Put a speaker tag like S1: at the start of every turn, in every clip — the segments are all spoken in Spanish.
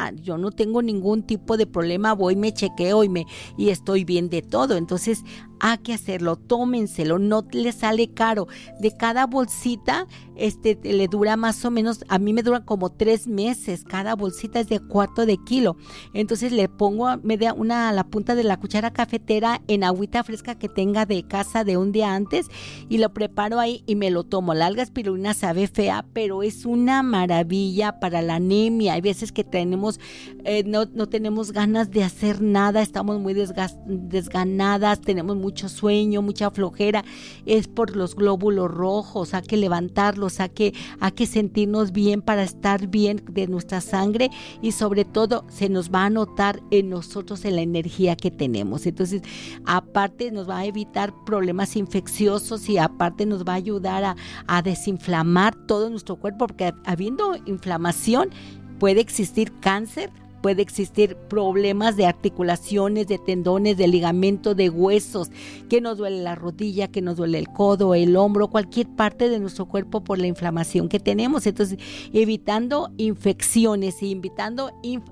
S1: nada, yo no tengo ningún tipo de problema, voy, me chequeo y estoy bien de todo. Entonces hay que hacerlo, tómenselo, no les sale caro. De cada bolsita, le dura más o menos, a mí me dura como 3 meses, cada bolsita es de 1/4 de kilo. Entonces le pongo a la punta de la cuchara cafetera en agüita fresca que tenga de casa de un día antes y lo preparo ahí y me lo tomo. La alga espirulina sabe fea, pero es una maravilla para la anemia. Hay veces que tenemos, no tenemos ganas de hacer nada, estamos muy desganadas, tenemos mucho sueño, mucha flojera, es por los glóbulos rojos. Hay que levantarlos, hay que sentirnos bien para estar bien de nuestra sangre y sobre todo se nos va a notar en nosotros en la energía que tenemos. Entonces, aparte nos va a evitar problemas infecciosos y aparte nos va a ayudar a desinflamar todo nuestro cuerpo, porque habiendo inflamación puede existir cáncer, puede existir problemas de articulaciones, de tendones, de ligamentos, de huesos, que nos duele la rodilla, que nos duele el codo, el hombro, cualquier parte de nuestro cuerpo por la inflamación que tenemos. Entonces, evitando infecciones y evitando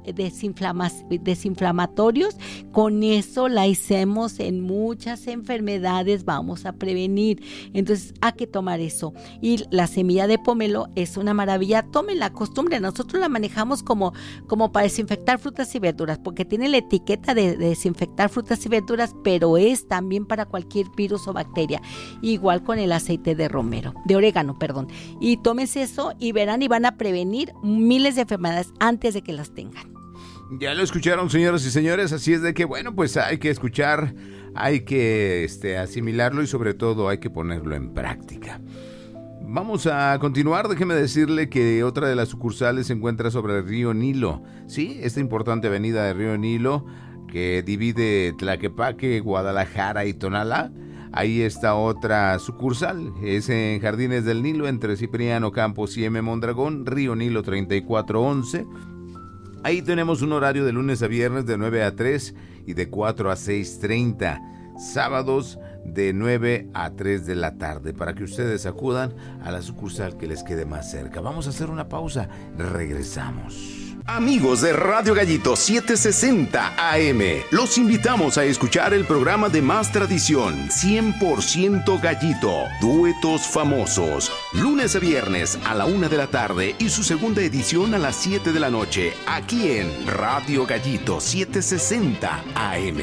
S1: desinflamatorios, con eso la hacemos en muchas enfermedades, vamos a prevenir. Entonces, hay que tomar eso. Y la semilla de pomelo es una maravilla, tómenla, costumbre, nosotros la manejamos como para desinfectar frutas y verduras, porque tiene la etiqueta de desinfectar frutas y verduras, pero es también para cualquier virus o bacteria, igual con el aceite de orégano, y tómense eso y verán y van a prevenir miles de enfermedades antes de que las tengan.
S2: Ya lo escucharon, señoras y señores, así es de que bueno, pues hay que escuchar, hay que asimilarlo y sobre todo hay que ponerlo en práctica. Vamos a continuar, déjeme decirle que otra de las sucursales se encuentra sobre el río Nilo. Sí, esta importante avenida de río Nilo que divide Tlaquepaque, Guadalajara y Tonalá. Ahí está otra sucursal, es en Jardines del Nilo, entre Cipriano Campos y M. Mondragón, río Nilo 3411. Ahí tenemos un horario de lunes a viernes de 9 a 3 y de 4 a 6:30. Sábados de 9 a 3 de la tarde, para que ustedes acudan a la sucursal que les quede más cerca. Vamos a hacer una pausa, regresamos.
S3: Amigos de Radio Gallito 760 AM, los invitamos a escuchar el programa de más tradición, 100% Gallito, duetos famosos, lunes a viernes a la 1 de la tarde y su segunda edición a las 7 de la noche, aquí en Radio Gallito 760 AM.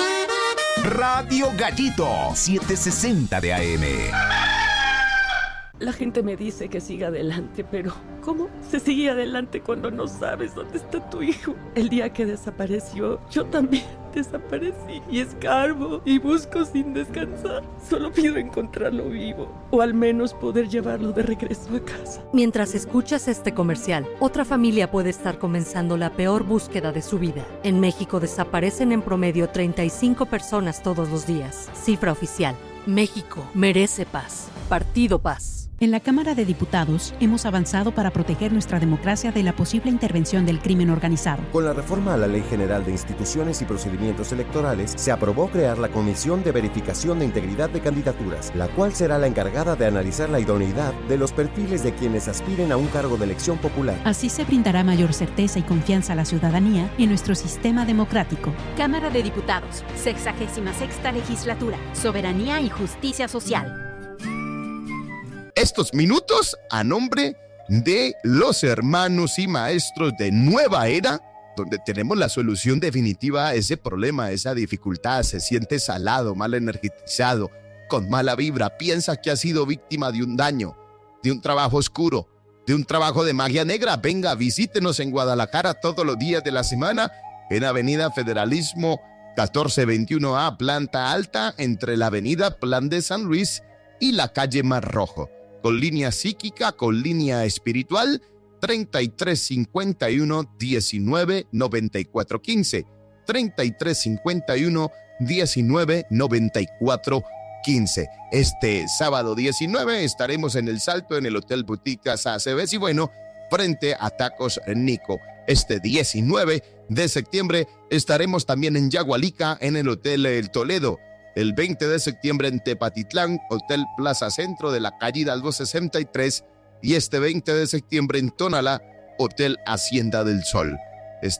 S3: Radio Gallito 760 de AM.
S4: La gente me dice que siga adelante, pero ¿cómo se sigue adelante cuando no sabes dónde está tu hijo? El día que desapareció, yo también desaparecí y escarbo y busco sin descansar. Solo pido encontrarlo vivo o al menos poder llevarlo de regreso a casa.
S5: Mientras escuchas este comercial, otra familia puede estar comenzando la peor búsqueda de su vida. En México desaparecen en promedio 35 personas todos los días. Cifra oficial. México merece paz. Partido Paz.
S6: En la Cámara de Diputados hemos avanzado para proteger nuestra democracia de la posible intervención del crimen organizado.
S7: Con la reforma a la Ley General de Instituciones y Procedimientos Electorales, se aprobó crear la Comisión de Verificación de Integridad de Candidaturas, la cual será la encargada de analizar la idoneidad de los perfiles de quienes aspiren a un cargo de elección popular.
S6: Así se brindará mayor certeza y confianza a la ciudadanía en nuestro sistema democrático.
S8: Cámara de Diputados, 66ª Legislatura, Soberanía y Justicia Social.
S3: Estos minutos a nombre de los hermanos y maestros de Nueva Era, donde tenemos la solución definitiva a ese problema, a esa dificultad. Se siente salado, mal energizado, con mala vibra, piensa que ha sido víctima de un daño, de un trabajo oscuro, de un trabajo de magia negra. Venga, visítenos en Guadalajara todos los días de la semana en Avenida Federalismo 1421A, planta alta, entre la Avenida Plan de San Luis y la calle Mar Rojo. Con línea psíquica, con línea espiritual, 3351 19 94 15, 3351 19 94 15. Este sábado 19 estaremos en El Salto, en el Hotel Boutique Casa Aceves y bueno, frente a Tacos Nico. Este 19 de septiembre estaremos también en Yagualica, en el Hotel El Toledo. El 20 de septiembre en Tepatitlán, Hotel Plaza Centro de la calle Hidalgo 63. Y este 20 de septiembre en Tonalá, Hotel Hacienda del Sol.